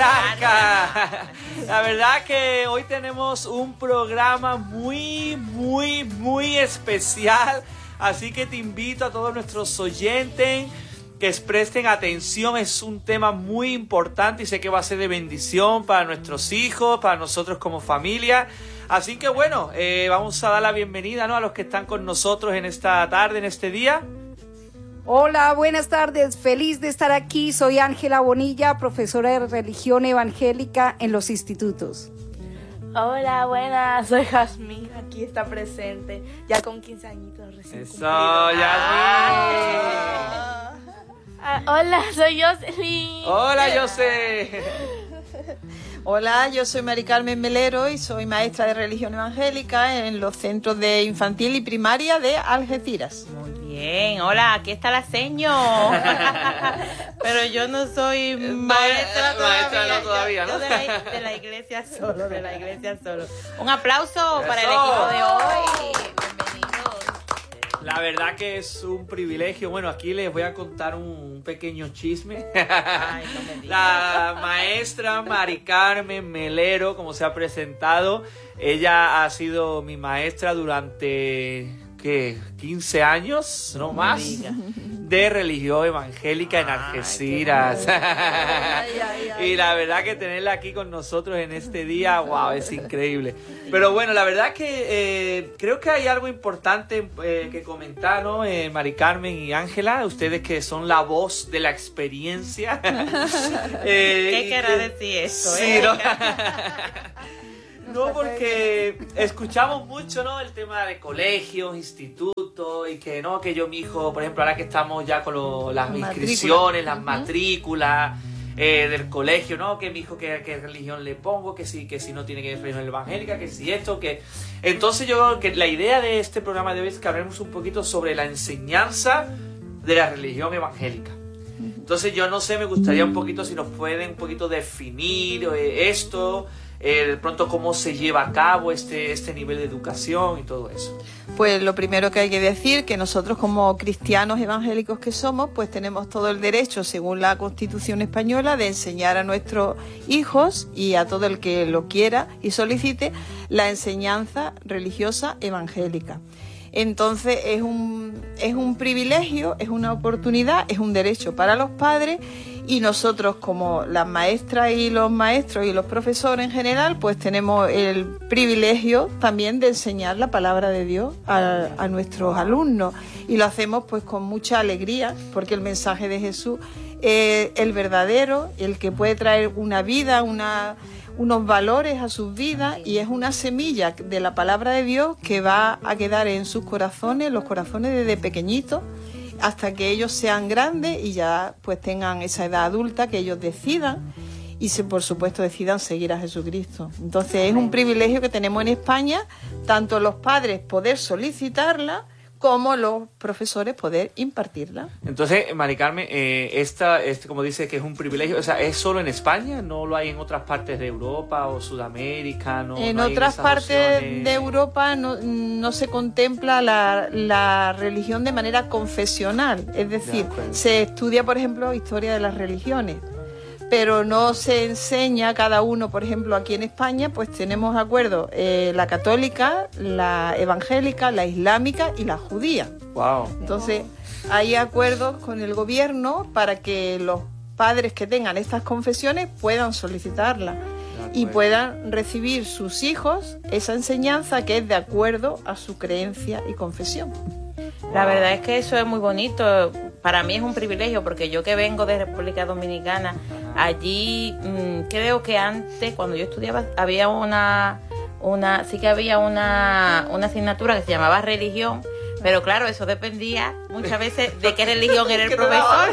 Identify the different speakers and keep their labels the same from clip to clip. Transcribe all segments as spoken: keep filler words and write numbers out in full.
Speaker 1: Blanca. La verdad que hoy tenemos un programa muy, muy, muy especial. Así que te invito a todos nuestros oyentes que presten atención. Es un tema muy importante y sé que va a ser de bendición para nuestros hijos, para nosotros como familia. Así que bueno, eh, vamos a dar la bienvenida, ¿no?, a los que están con nosotros en esta tarde, en este día.
Speaker 2: Hola, buenas tardes. Feliz de estar aquí. Soy Ángela Bonilla, profesora de religión evangélica en los institutos.
Speaker 3: Hola, buenas. Soy Jazmín, aquí está presente, ya con quince añitos recién
Speaker 1: Eso,
Speaker 3: cumplidos.
Speaker 1: Yasmín.
Speaker 3: Ah. Ah, hola, soy Jocelyn.
Speaker 1: Hola, José.
Speaker 4: Hola, yo soy Mari Carmen Melero y soy maestra de religión evangélica en los centros de infantil y primaria de Algeciras.
Speaker 5: Muy bien, hola, aquí está la seño. Pero yo no soy maestra
Speaker 1: Ma-
Speaker 5: todavía.
Speaker 1: maestra no todavía,
Speaker 5: Yo-
Speaker 1: ¿no?
Speaker 5: yo de, la, de la iglesia solo, de la iglesia solo. Un aplauso para el
Speaker 1: Eso.
Speaker 5: equipo de hoy. Bienvenidos.
Speaker 1: La verdad que es un privilegio. Bueno, aquí les voy a contar un pequeño chisme.
Speaker 5: Ay, no me digas.
Speaker 1: La maestra Mari Carmen Melero, como se ha presentado, ella ha sido mi maestra durante, ¿qué?, quince años, no más, de religión evangélica en Algeciras.
Speaker 4: Ay, ay, ay.
Speaker 1: Y la verdad que tenerla aquí con nosotros en este día, wow, es increíble. Pero bueno, la verdad que eh, creo que hay algo importante eh, que comentar, ¿no? Eh, Mari Carmen y Ángela, ustedes que son la voz de la experiencia. Eh,
Speaker 5: ¿Qué
Speaker 1: y
Speaker 5: querrá
Speaker 1: que-
Speaker 5: decir esto?
Speaker 1: Sí,
Speaker 5: eh?
Speaker 1: ¿no? No, porque escuchamos mucho, ¿no?, el tema de colegios, institutos, y que no, que yo, mi hijo, por ejemplo, ahora que estamos ya con lo- las
Speaker 4: Matrícula.
Speaker 1: inscripciones, las
Speaker 4: Ujú.
Speaker 1: matrículas eh, del colegio, ¿no?, que mi hijo, qué, qué religión le pongo, que si, que si no tiene que ir religión evangélica, que si esto, que... Entonces yo creo que la idea de este programa de hoy es que hablemos un poquito sobre la enseñanza de la religión evangélica. Entonces yo no sé, me gustaría un poquito si nos pueden un poquito definir eh, esto, eh, de pronto cómo se lleva a cabo este, este nivel de educación y todo eso.
Speaker 4: Pues lo primero que hay que decir que nosotros como cristianos evangélicos que somos, pues tenemos todo el derecho, según la Constitución española, de enseñar a nuestros hijos y a todo el que lo quiera y solicite la enseñanza religiosa evangélica. Entonces es un, es un privilegio, es una oportunidad, es un derecho para los padres, y nosotros como las maestras y los maestros y los profesores en general, pues tenemos el privilegio también de enseñar la palabra de Dios a, a nuestros alumnos, y lo hacemos pues con mucha alegría, porque el mensaje de Jesús es el verdadero, el que puede traer una vida, una... unos valores a sus vidas, y es una semilla de la palabra de Dios que va a quedar en sus corazones, los corazones desde pequeñitos, hasta que ellos sean grandes y ya pues tengan esa edad adulta, que ellos decidan y se, por supuesto decidan seguir a Jesucristo. Entonces es un privilegio que tenemos en España, tanto los padres poder solicitarla como los profesores poder impartirla.
Speaker 1: Entonces, Mari Carmen, eh, esta, este, como dice que es un privilegio, o sea, ¿es solo en España? ¿No lo hay en otras partes de Europa o Sudamérica? ¿No,
Speaker 4: En
Speaker 1: no hay
Speaker 4: otras
Speaker 1: esas
Speaker 4: partes
Speaker 1: opciones?
Speaker 4: de Europa no, no se contempla la, la religión de manera confesional, es decir,
Speaker 1: acuerdo.
Speaker 4: se estudia, por ejemplo, historia de las religiones, pero no se enseña cada uno. Por ejemplo, aquí en España pues tenemos acuerdos, eh, la católica, la evangélica, la islámica y la judía.
Speaker 1: Wow.
Speaker 4: Entonces hay acuerdos con el gobierno para que los padres que tengan estas confesiones puedan solicitarla y puedan recibir sus hijos esa enseñanza que es de acuerdo a su creencia y confesión.
Speaker 5: La verdad es que eso es muy bonito. Para mí es un privilegio, porque yo que vengo de República Dominicana, allí mmm, creo que antes, cuando yo estudiaba, había una, una sí que había una, una asignatura que se llamaba religión, pero claro, eso dependía muchas veces de qué religión era el profesor.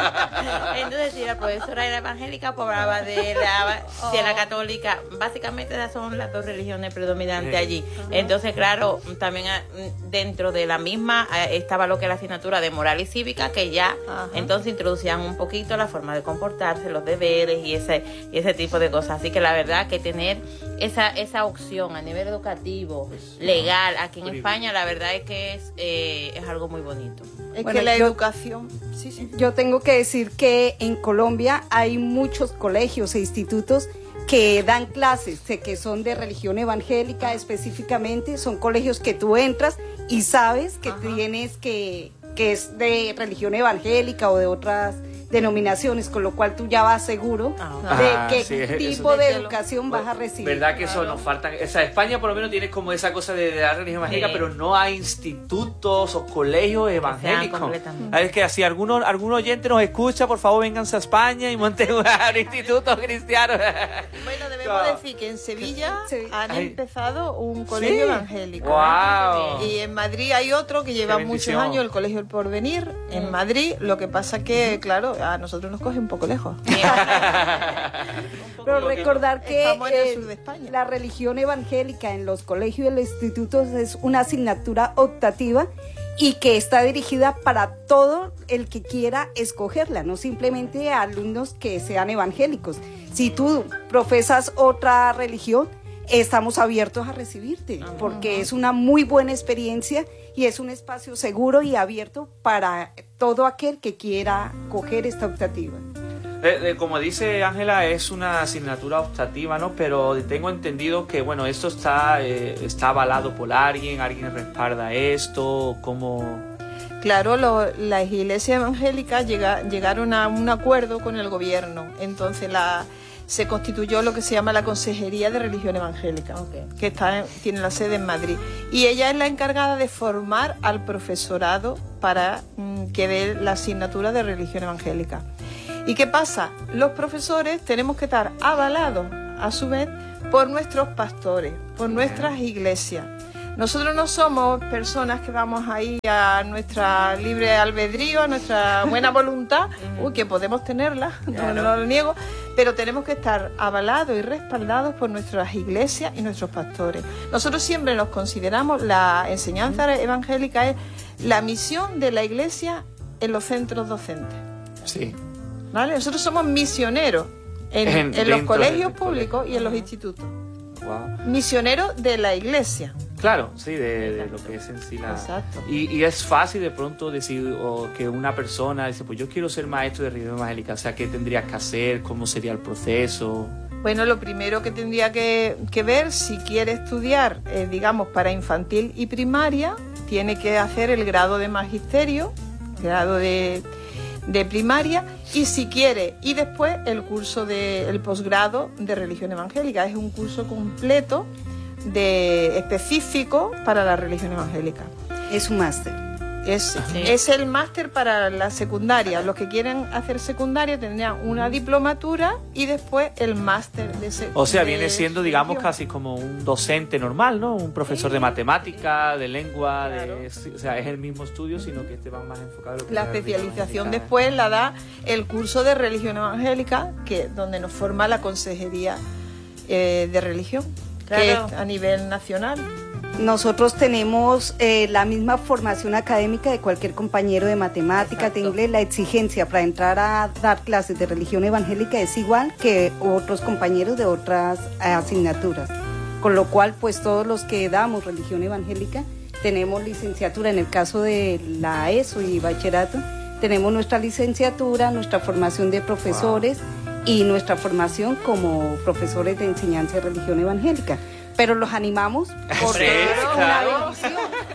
Speaker 5: Entonces, si la profesora era evangélica, pues hablaba de la, si era católica. Básicamente esas son las dos religiones predominantes allí. Entonces, claro, también dentro de la misma estaba lo que es la asignatura de moral y cívica, que ya Ajá. entonces introducían un poquito la forma de comportarse, los deberes y ese, y ese tipo de cosas. Así que la verdad que tener esa, esa opción a nivel educativo, legal, aquí en España, la verdad es que es, eh, es algo muy bonito.
Speaker 4: Es
Speaker 2: Bueno,
Speaker 4: que la
Speaker 2: yo-
Speaker 4: educación... Sí, sí.
Speaker 2: Yo tengo que decir que en Colombia hay muchos colegios e institutos que dan clases, sé que son de religión evangélica específicamente, son colegios que tú entras y sabes que
Speaker 4: Ajá.
Speaker 2: tienes que, que es de religión evangélica o de otras denominaciones, con lo cual tú ya vas seguro
Speaker 5: Ah,
Speaker 2: de
Speaker 1: ah,
Speaker 2: qué
Speaker 1: sí, eso-
Speaker 2: tipo de
Speaker 4: de que lo-
Speaker 2: educación vas a recibir.
Speaker 1: ¿Verdad que eso nos falta? O sea, España por lo menos tiene como esa cosa de, de la religión evangélica,
Speaker 5: Sí.
Speaker 1: pero no hay institutos o colegios evangélicos.
Speaker 5: completamente.
Speaker 1: Ah, es que si alguno, algún oyente nos escucha, por favor, vénganse a España y monten un instituto cristiano.
Speaker 4: Bueno, debemos
Speaker 1: Claro.
Speaker 4: decir que en Sevilla
Speaker 2: Sí.
Speaker 4: han
Speaker 1: Ay.
Speaker 4: empezado un colegio
Speaker 1: Sí.
Speaker 4: evangélico.
Speaker 1: ¡Wow!
Speaker 4: Y en Madrid hay otro que lleva
Speaker 1: Qué
Speaker 4: muchos
Speaker 1: bendición.
Speaker 4: años, el Colegio El Porvenir, en
Speaker 5: Mm.
Speaker 4: Madrid. Lo que pasa que, claro, a nosotros nos coge un poco lejos.
Speaker 2: Pero recordar que
Speaker 4: Estamos en el
Speaker 2: eh,
Speaker 4: sur de España.
Speaker 2: la religión evangélica en los colegios y los institutos es una asignatura optativa y que está dirigida para todo el que quiera escogerla, no simplemente a alumnos que sean evangélicos. Si tú profesas otra religión, estamos abiertos a recibirte, porque es una muy buena experiencia y es un espacio seguro y abierto para todo aquel que quiera coger esta optativa.
Speaker 1: Eh, eh, como dice Ángela, es una asignatura optativa, ¿no? Pero tengo entendido que, bueno, esto está, eh, está avalado por alguien, alguien respalda esto, ¿cómo...?
Speaker 4: Claro, lo- las iglesias evangélicas llega- llegaron a un acuerdo con el gobierno. Entonces la, se constituyó lo que se llama la Consejería de Religión Evangélica,
Speaker 5: Ok.
Speaker 4: que está en- tiene la sede en Madrid. Y ella es la encargada de formar al profesorado para mm, que dé la asignatura de religión evangélica. ¿Y qué pasa? Los profesores tenemos que estar avalados, a su vez, por nuestros pastores, por nuestras iglesias. Nosotros no somos personas que vamos ahí a nuestra libre albedrío, a nuestra buena voluntad, uy, que podemos tenerla, no,
Speaker 1: Claro.
Speaker 4: no lo niego, pero tenemos que estar avalados y respaldados por nuestras iglesias y nuestros pastores. Nosotros siempre nos consideramos, la enseñanza evangélica es la misión de la iglesia en los centros docentes.
Speaker 1: Sí.
Speaker 4: ¿Vale? Nosotros somos misioneros en,
Speaker 1: En-
Speaker 4: en
Speaker 1: dentro
Speaker 4: los colegios
Speaker 1: del
Speaker 4: públicos
Speaker 1: colegio.
Speaker 4: y en los institutos.
Speaker 1: Wow.
Speaker 4: Misioneros de la iglesia.
Speaker 1: Claro, sí, de, de lo que es en sí la...
Speaker 4: Exacto.
Speaker 1: Y, y es fácil de pronto decir o que una persona dice, pues yo quiero ser maestro de religión evangélica, o sea, ¿qué tendrías que hacer? ¿Cómo sería el proceso?
Speaker 4: Bueno, lo primero que tendría que, que ver, si quiere estudiar, eh, digamos, para infantil y primaria, tiene que hacer el grado de magisterio, grado de, de primaria, y si quiere, y después el curso de, el posgrado de religión evangélica. Es un curso completo de específico para la religión evangélica.
Speaker 2: Es un máster.
Speaker 4: Es,
Speaker 5: Sí.
Speaker 4: es el máster para la secundaria. Los que quieren hacer secundaria tendrían una diplomatura y después el máster de se-
Speaker 1: O sea,
Speaker 4: de
Speaker 1: viene siendo, digamos,
Speaker 4: religión.
Speaker 1: casi como un docente normal, ¿no? Un profesor de matemática, de lengua,
Speaker 4: Claro.
Speaker 1: de, sí, o sea, es el mismo estudio, sino que este va más enfocado en lo que
Speaker 4: La
Speaker 1: es religión
Speaker 4: especialización
Speaker 1: evangélica.
Speaker 4: después la da el curso de religión evangélica, que donde nos forma la consejería eh, de religión,
Speaker 5: Claro.
Speaker 4: que es a nivel nacional.
Speaker 2: Nosotros tenemos eh, la misma formación académica de cualquier compañero de matemática,
Speaker 5: Exacto.
Speaker 2: de inglés. La exigencia para entrar a dar clases de religión evangélica es igual que otros compañeros de otras eh, asignaturas. Con lo cual, pues todos los que damos religión evangélica tenemos licenciatura. En el caso de la ESO y bachillerato, tenemos nuestra licenciatura, nuestra formación de profesores y nuestra formación como profesores de enseñanza de religión evangélica. Pero los animamos porque
Speaker 1: Sí,
Speaker 2: es una
Speaker 1: claro.
Speaker 2: bendición.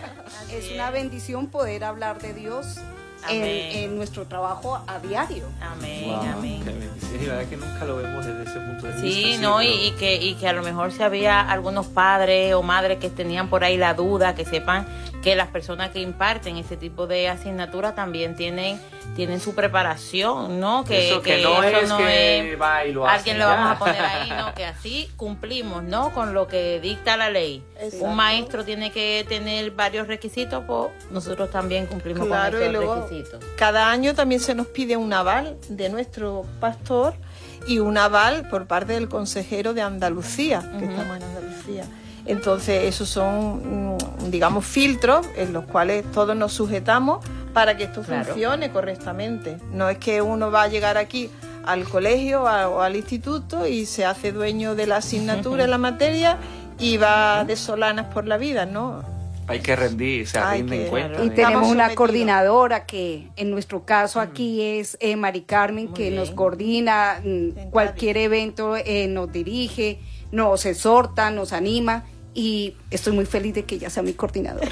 Speaker 2: Es una bendición poder hablar de Dios en,
Speaker 5: Amén.
Speaker 2: en nuestro trabajo a diario.
Speaker 5: Amén,
Speaker 1: Wow,
Speaker 5: amén.
Speaker 1: qué bendición. Y la verdad es que nunca lo vemos desde ese punto de vista.
Speaker 5: Sí, no, y,
Speaker 1: pero-
Speaker 5: y que, y que a lo mejor si había algunos padres o madres que tenían por ahí la duda, que sepan que las personas que imparten ese tipo de asignatura también tienen tienen su preparación, ¿no? Que
Speaker 1: Eso que no es
Speaker 5: no
Speaker 1: que
Speaker 5: es
Speaker 1: va y lo hace
Speaker 5: alguien lo
Speaker 1: ya.
Speaker 5: vamos a poner ahí, ¿no? Que así cumplimos, ¿no? Con lo que dicta la ley.
Speaker 4: Exacto.
Speaker 5: Un maestro tiene que tener varios requisitos, pues nosotros también cumplimos
Speaker 4: Claro,
Speaker 5: con
Speaker 4: y
Speaker 5: esos
Speaker 4: luego
Speaker 5: requisitos.
Speaker 4: cada año también se nos pide un aval de nuestro pastor y un aval por parte del consejero de Andalucía, que
Speaker 5: Ujú.
Speaker 4: estamos en Andalucía. Entonces, esos son, mm, digamos, filtros en los cuales todos nos sujetamos para que esto
Speaker 5: Claro.
Speaker 4: funcione correctamente. No es que uno va a llegar aquí al colegio a- o al instituto y se hace dueño de la asignatura, de la materia y va de solanas por la vida, ¿no?
Speaker 1: Hay que rendir, se
Speaker 4: Hay
Speaker 1: rinden
Speaker 4: que-
Speaker 1: cuentas.
Speaker 2: Y
Speaker 1: ¿eh?
Speaker 2: tenemos
Speaker 4: Estamos
Speaker 2: una
Speaker 4: sometidos.
Speaker 2: coordinadora que en nuestro caso aquí es eh, Mari Carmen,
Speaker 5: Muy
Speaker 2: que
Speaker 5: bien.
Speaker 2: nos coordina mm,
Speaker 4: En
Speaker 2: cualquier evento, eh, nos dirige, nos exhorta, nos anima y estoy muy feliz de que ella sea mi coordinadora.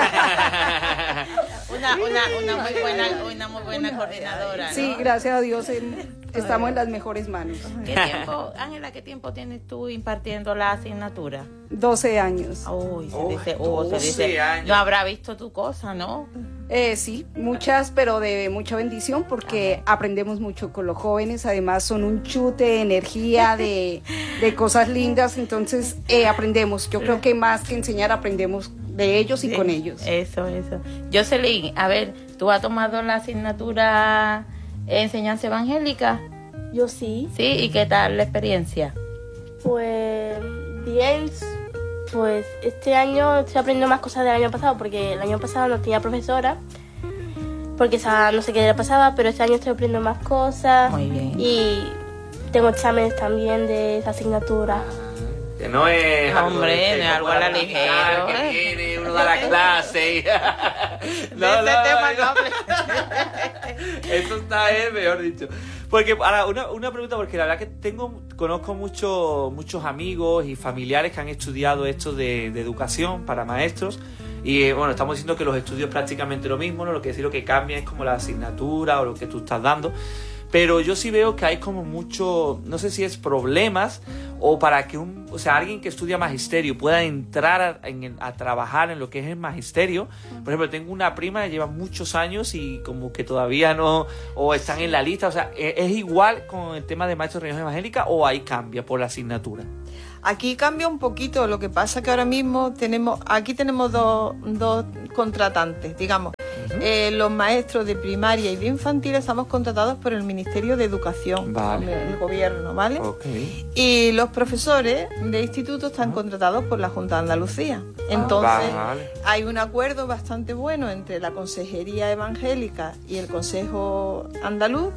Speaker 5: Una, una, una muy buena, una muy buena coordinadora, ¿no?
Speaker 2: Sí, gracias a Dios em, estamos en las mejores manos.
Speaker 5: ¿Qué tiempo, Ángela, qué tiempo tienes tú impartiendo la asignatura?
Speaker 2: doce años.
Speaker 5: Uy, se
Speaker 1: Oh,
Speaker 5: dice, oh, se
Speaker 1: doce
Speaker 5: dice,
Speaker 1: años.
Speaker 5: no habrá visto tu cosa, ¿no?
Speaker 2: Eh, sí, muchas, pero de mucha bendición porque aprendemos mucho con los jóvenes. Además son un chute de energía, de, de cosas lindas. Entonces eh, aprendemos. Yo creo que más que enseñar, aprendemos de ellos y
Speaker 5: Sí,
Speaker 2: con ellos.
Speaker 5: Eso, eso. Jocelyn, a ver, ¿tú has tomado la asignatura Enseñanza Evangélica?
Speaker 3: Yo sí,
Speaker 5: Sí, ¿y qué tal la experiencia?
Speaker 3: pues bien, pues este año estoy aprendiendo más cosas del año pasado porque el año pasado no tenía profesora, porque esa no sé qué le pasaba, pero este año estoy aprendiendo más cosas.
Speaker 5: Muy bien.
Speaker 3: Y tengo exámenes también de esa asignatura.
Speaker 1: Que no es algo
Speaker 5: Hombre,
Speaker 1: de-
Speaker 5: no es algo
Speaker 1: como
Speaker 5: a la
Speaker 1: militar,
Speaker 5: ligera,
Speaker 1: que
Speaker 5: ¿eh?
Speaker 1: viene, uno da la clase y...
Speaker 5: De ese tema no hables.
Speaker 1: Esto está, eh, mejor dicho. Porque, ahora, una, una pregunta, porque la verdad que tengo, conozco mucho, muchos amigos y familiares que han estudiado esto de, de educación para maestros. Y eh, bueno, estamos diciendo que los estudios es prácticamente lo mismo, ¿no? Lo que sí lo que cambia es como la asignatura o lo que tú estás dando. Pero yo sí veo que hay como mucho, no sé si es problemas o para que un, o sea, alguien que estudia magisterio pueda entrar a, en el- a trabajar en lo que es el magisterio. Por ejemplo, tengo una prima que lleva muchos años y como que todavía no, o están en la lista. O sea, ¿es, es igual con el tema de maestros de religión evangélica o ahí cambia por la asignatura?
Speaker 4: Aquí cambia un poquito, lo que pasa que ahora mismo tenemos, aquí tenemos dos, dos contratantes, digamos. Eh, los maestros de primaria y de infantil estamos contratados por el Ministerio de Educación,
Speaker 1: Vale.
Speaker 4: el, el gobierno, ¿vale?
Speaker 1: Ok.
Speaker 4: Y los profesores de instituto están contratados por la Junta de Andalucía. Entonces,
Speaker 1: Vale.
Speaker 4: hay un acuerdo bastante bueno entre la Consejería Evangélica y el Consejo Andaluz.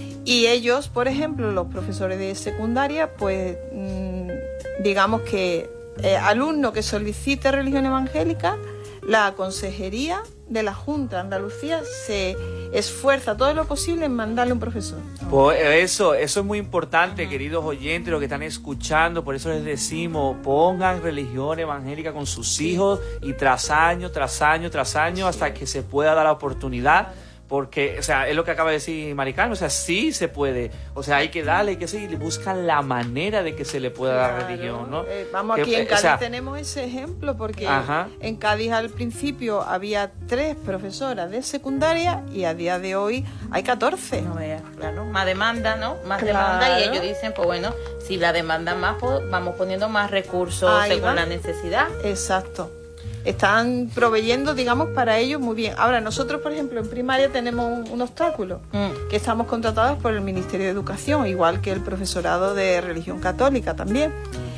Speaker 4: Y ellos, por ejemplo, los profesores de secundaria, pues mmm, digamos que eh, alumno que solicite religión evangélica, la Consejería de la Junta de Andalucía se esfuerza todo lo posible en mandarle un profesor.
Speaker 1: Pues eso, eso es muy importante, queridos oyentes, lo que están escuchando, por eso les decimos, pongan religión evangélica con sus hijos y tras año, tras año, tras año, hasta que se pueda dar la oportunidad, porque, o sea, es lo que acaba de decir Mari Carmen, o sea, sí se puede, o sea, hay que darle, hay que seguir, buscan la manera de que se le pueda dar
Speaker 4: Claro.
Speaker 1: religión, ¿no?
Speaker 4: Eh, vamos,
Speaker 1: Que,
Speaker 4: aquí en
Speaker 1: eh, o
Speaker 4: Cádiz
Speaker 1: sea,
Speaker 4: tenemos ese ejemplo porque
Speaker 1: Ajá.
Speaker 4: en Cádiz al principio había tres profesoras de secundaria y a día de hoy hay catorce.
Speaker 5: No veas, claro. Más demanda, ¿no? Más
Speaker 4: Claro.
Speaker 5: demanda y ellos dicen, pues bueno, si la demanda más, pues vamos poniendo más recursos
Speaker 4: Ahí
Speaker 5: según
Speaker 4: va.
Speaker 5: la necesidad.
Speaker 4: Exacto. Están proveyendo, digamos, para ellos muy bien. Ahora, nosotros, por ejemplo, en primaria tenemos un, un obstáculo,
Speaker 5: Mm.
Speaker 4: que estamos contratados por el Ministerio de Educación, igual que el profesorado de religión católica también.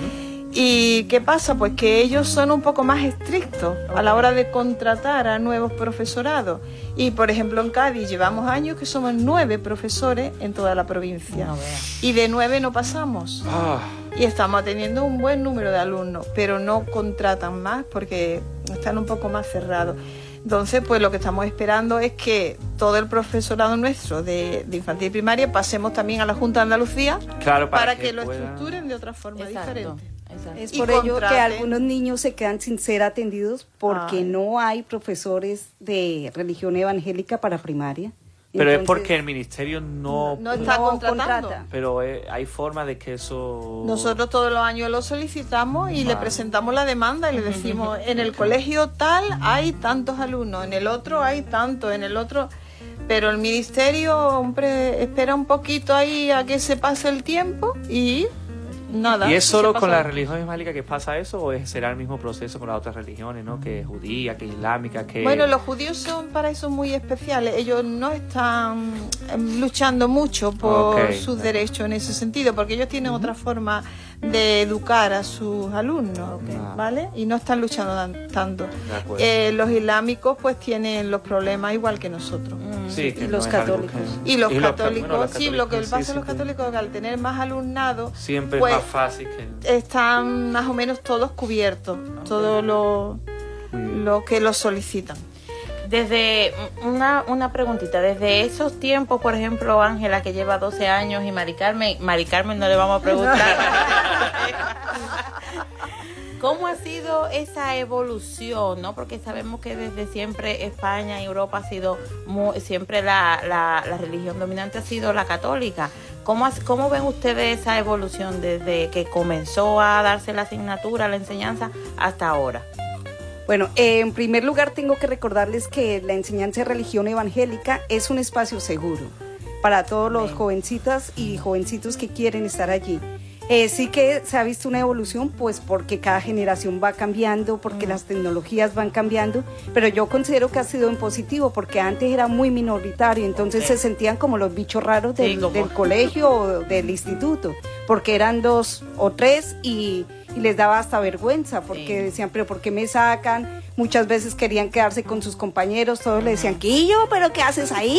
Speaker 4: ¿Y qué pasa? Pues que ellos son un poco más estrictos a la hora de contratar a nuevos profesorados. Y, por ejemplo, en Cádiz llevamos años que somos nueve profesores en toda la provincia.
Speaker 5: No veas.
Speaker 4: Y de nueve no pasamos.
Speaker 1: ah,
Speaker 4: Y estamos teniendo un buen número de alumnos, pero no contratan más porque están un poco más cerrados. Entonces, pues lo que estamos esperando es que todo el profesorado nuestro de, de infantil y primaria pasemos también a la Junta de Andalucía
Speaker 1: claro,
Speaker 4: para,
Speaker 1: para,
Speaker 4: que, lo
Speaker 1: puedan-
Speaker 4: estructuren de otra forma
Speaker 5: Exacto,
Speaker 4: diferente.
Speaker 5: exacto.
Speaker 2: Es
Speaker 4: Y
Speaker 2: por ello que
Speaker 4: contraten.
Speaker 2: algunos niños se quedan sin ser atendidos porque
Speaker 4: Ay.
Speaker 2: no hay profesores de religión evangélica para primaria.
Speaker 1: Pero es
Speaker 2: Entonces,
Speaker 1: porque el ministerio no...
Speaker 4: No está
Speaker 2: no
Speaker 4: contratando.
Speaker 2: contrata.
Speaker 1: Pero eh, hay forma de que eso...
Speaker 4: Nosotros todos los años lo solicitamos y le
Speaker 1: Vale.
Speaker 4: presentamos la demanda y le decimos, en el colegio tal hay tantos alumnos, en el otro hay tantos, en el otro... Pero el ministerio, hombre, espera un poquito ahí a que se pase el tiempo y nada.
Speaker 1: ¿Y es
Speaker 4: se
Speaker 1: solo
Speaker 4: pasa.
Speaker 1: con la religión evangélica que pasa eso o es- será el mismo proceso con las otras religiones, ¿no? Que judía, que islámica, que...
Speaker 4: Bueno, los judíos son para eso muy especiales. Ellos no están em, luchando mucho por
Speaker 1: Ok.
Speaker 4: sus derechos en ese sentido, porque ellos tienen otra forma de educar a sus alumnos,
Speaker 1: Ah.
Speaker 4: ¿vale? Y no están luchando tan- tanto.
Speaker 1: De acuerdo.
Speaker 4: Eh, los islámicos pues tienen los problemas igual que nosotros.
Speaker 1: Sí, que
Speaker 2: Y
Speaker 1: no
Speaker 2: los
Speaker 1: es algo
Speaker 2: católicos.
Speaker 1: que-
Speaker 4: Y los
Speaker 1: ca-
Speaker 4: católicos,
Speaker 1: bueno, los
Speaker 4: sí, lo que
Speaker 1: católicos,
Speaker 4: pasa
Speaker 1: sí,
Speaker 4: a los
Speaker 1: sí,
Speaker 4: católicos es que al tener más alumnado,
Speaker 1: Siempre
Speaker 4: pues,
Speaker 1: es más fácil que...
Speaker 4: están más o menos todos cubiertos, todos los lo que los solicitan.
Speaker 5: Desde una, una preguntita, desde esos tiempos, por ejemplo, Ángela, que lleva doce años, y Mari Carmen, Mari Carmen no le vamos a preguntar. ¿Cómo ha sido esa evolución, no? Porque sabemos que desde siempre España y Europa ha sido muy, siempre la, la, la religión dominante ha sido la católica. ¿Cómo, ¿Cómo ven ustedes esa evolución desde que comenzó a darse la asignatura, la enseñanza, hasta ahora?
Speaker 2: Bueno, eh, en primer lugar tengo que recordarles que la enseñanza de religión evangélica es un espacio seguro para todos los jovencitas y jovencitos que quieren estar allí. Eh, sí que se ha visto una evolución, pues porque cada generación va cambiando, porque mm. las tecnologías van cambiando, pero yo considero que ha sido en positivo, porque antes era muy minoritario, entonces okay. se sentían como los bichos raros del, sí, como... del colegio o del instituto, porque eran dos o tres y... y les daba hasta vergüenza porque sí. decían, pero ¿por qué me sacan? Muchas veces querían quedarse con sus compañeros, todos le decían, Quillo, ¿pero qué haces ahí?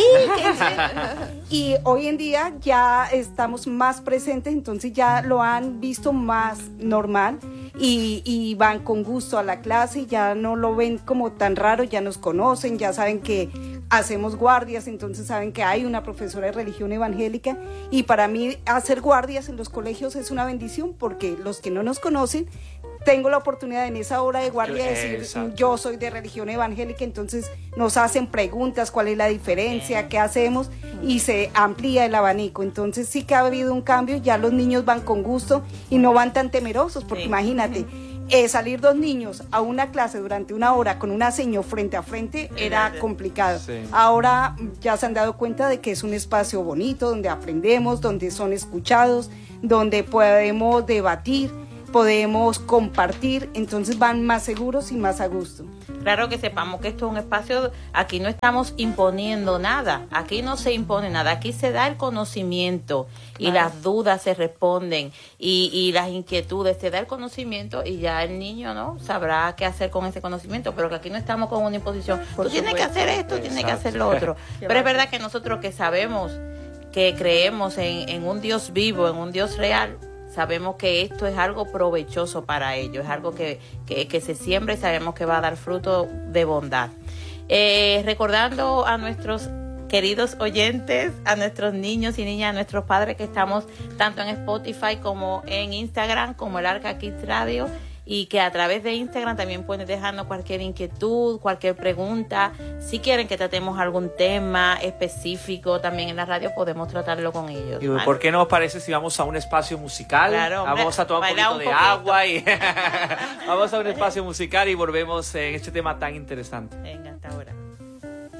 Speaker 2: ¿Qué y hoy en día ya estamos más presentes, entonces ya lo han visto más normal y, y van con gusto a la clase, ya no lo ven como tan raro, ya nos conocen, ya saben que hacemos guardias, entonces saben que hay una profesora de religión evangélica y para mí hacer guardias en los colegios es una bendición porque los que no nos conocen, tengo la oportunidad en esa hora de guardia de decir Exacto. yo soy de religión evangélica, entonces nos hacen preguntas, cuál es la diferencia, qué hacemos y se amplía el abanico, entonces sí que ha habido un cambio, ya los niños van con gusto y no van tan temerosos porque sí. imagínate, Eh, salir dos niños a una clase durante una hora con una seño frente a frente era complicado. Sí. Ahora ya se han dado cuenta de que es un espacio bonito, donde aprendemos, donde son escuchados, donde podemos debatir, podemos compartir, entonces van más seguros y más a gusto.
Speaker 5: Claro que sepamos que esto es un espacio, aquí no estamos imponiendo nada, aquí no se impone nada, aquí se da el conocimiento y claro. las dudas se responden y, y las inquietudes, se da el conocimiento y ya el niño no sabrá qué hacer con ese conocimiento, pero que aquí no estamos con una imposición, Por tú supuesto. tienes que hacer esto, Exacto. tienes que hacer lo otro, pero es verdad que nosotros que sabemos, que creemos en, en un Dios vivo, en un Dios real, sabemos que esto es algo provechoso para ellos, es algo que, que, que se siembra y sabemos que va a dar fruto de bondad. Eh, recordando a nuestros queridos oyentes, a nuestros niños y niñas, a nuestros padres que estamos tanto en Spotify como en Instagram, como el Arca Kids Radio, y que a través de Instagram también pueden dejarnos cualquier inquietud, cualquier pregunta. Si quieren que tratemos algún tema específico también en la radio, podemos tratarlo con ellos.
Speaker 1: ¿Y por qué no os parece si vamos a un espacio musical?
Speaker 5: Claro, hombre,
Speaker 1: vamos a tomar un poquito un de poquito. agua y vamos a un espacio musical y volvemos en este tema tan interesante.
Speaker 5: Venga.